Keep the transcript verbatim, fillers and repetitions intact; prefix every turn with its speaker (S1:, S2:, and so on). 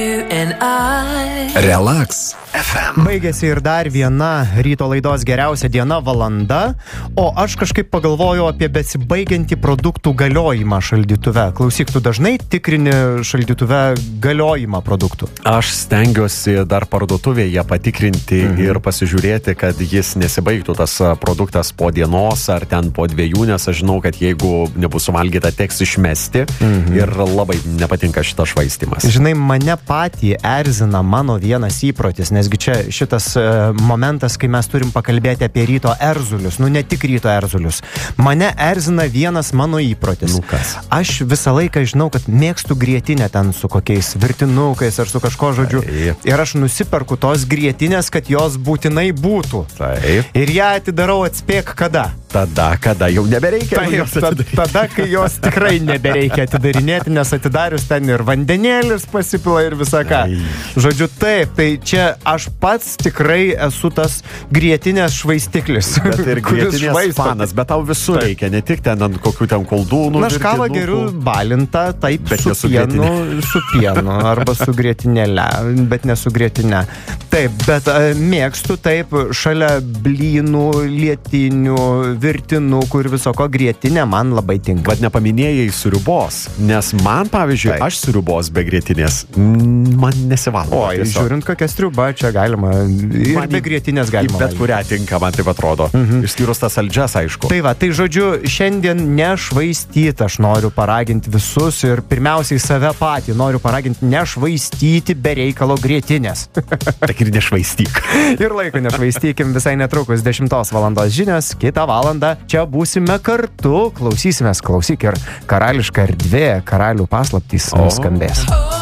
S1: Relax F M.
S2: Baigėsi ir dar viena ryto laidos geriausia diena valanda, o aš kažkaip pagalvojau apie besibaigiantį produktų galiojimą šaldytuve. Klausyk, tu dažnai tikrini šaldytuve galiojimą produktų?
S3: Aš stengiuosi dar parduotuvėje patikrinti mhm. ir pasižiūrėti, kad jis nesibaigtų tas produktas po dienos ar ten po dviejų, nes aš žinau, kad jeigu nebus suvalgyta, teks išmesti mhm. ir labai nepatinka šitas švaistymas.
S2: Žinai, mane patį erzina mano vienas įprotis, nesgi čia šitas e, momentas, kai mes turim pakalbėti apie ryto erzulius, nu ne tik ryto erzulius. Mane erzina vienas mano įprotis.
S3: Nu kas?
S2: Aš visą laiką žinau, kad mėgstu grietinę ten su kokiais virtinukais ar su kažko žodžiu.
S3: Taip.
S2: Ir aš nusiperku tos grietinės, kad jos būtinai būtų.
S3: Taip.
S2: Ir ją atidarau, atspėk kada.
S3: Tada, kada jau nebereikia.
S2: Taip, tada, tada, kai jos tikrai nebereikia atidarinėti, nes atidarius ten ir vandenėlis pasipila ir visą ką.
S3: Ai.
S2: Žodžiu, taip, tai čia aš pats tikrai esu tas grietinės švaistiklis.
S3: Bet ir grietinės fanas, bet tau visur taip. Reikia, ne tik ten ant kokių ten koldūnų.
S2: Na, aš kavą geriu balintą, taip,
S3: bet
S2: su pienu, su pienu, arba su grietinėle, bet ne su grietinė. Taip, bet a, mėgstu taip šalia blynų, lietinių, virtinukų ir visoko grietinė man labai tinka.
S3: Bet nepaminėjai sriubos, nes man, pavyzdžiui, taip. Aš sriubos be grietinės man nesivalo.
S2: O, žiūrint kokią sriubą, čia galima ir man be grietinės galima.
S3: Bet kurią tinka, man taip atrodo. Mhm. Išskyrus tas saldžias, aišku.
S2: Tai va, tai žodžiu, šiandien nešvaistyti aš noriu paraginti visus ir pirmiausiai save patį noriu paraginti nešvaistyti be reikalo grietinės.
S3: Tak ir nešvaistyk.
S2: Ir laiko nešvaistykim, visai netrukus dešimtos valandos žinios, kitą valandą čia būsime kartu, klausysimės, klausyk ir karališka erdvė, karalių paslaptys skambės.